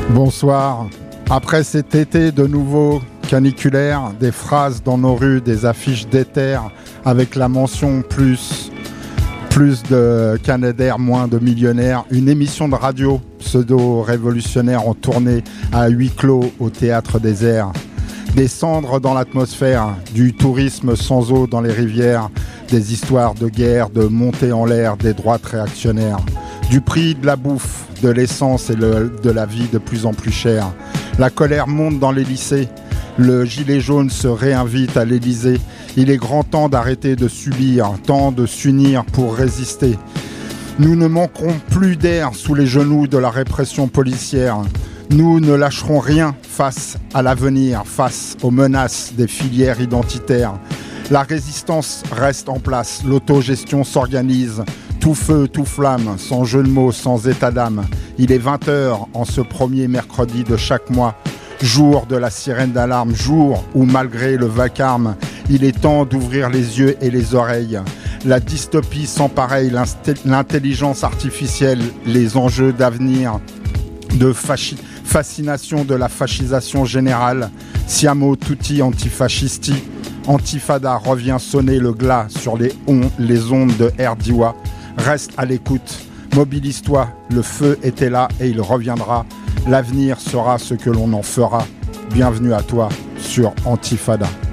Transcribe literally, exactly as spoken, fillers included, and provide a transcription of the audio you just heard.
Bonsoir. Après cet été de nouveau caniculaire, des phrases dans nos rues, des affiches d'éther avec la mention plus, plus de Canadair, moins de millionnaires, une émission de radio pseudo-révolutionnaire en tournée à huis clos au Théâtre des Airs, des cendres dans l'atmosphère, du tourisme sans eau dans les rivières, des histoires de guerre, de montée en l'air, des droites réactionnaires, du prix de la bouffe, de l'essence et le, de la vie de plus en plus chère. La colère monte dans les lycées, le gilet jaune se réinvite à l'Élysée. Il est grand temps d'arrêter de subir, temps de s'unir pour résister. Nous ne manquerons plus d'air sous les genoux de la répression policière. Nous ne lâcherons rien face à l'avenir, face aux menaces des filières identitaires. La résistance reste en place, l'autogestion s'organise. Tout feu, tout flamme, sans jeu de mots, sans état d'âme. Il est vingt heures en ce premier mercredi de chaque mois. Jour de la sirène d'alarme, jour où malgré le vacarme, il est temps d'ouvrir les yeux et les oreilles. La dystopie sans pareil, l'intelligence artificielle, les enjeux d'avenir, de fachi- fascination de la fascisation générale. Siamo tutti antifascisti. Antifada revient sonner le glas sur les, on- les ondes de Erdiwa. Reste à l'écoute, mobilise-toi, le feu était là et il reviendra. L'avenir sera ce que l'on en fera. Bienvenue à toi sur Antifada.